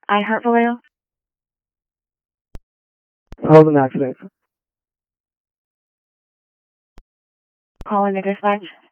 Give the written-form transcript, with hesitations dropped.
iHeart Vallejo. How was an accident? Calling the dispatch.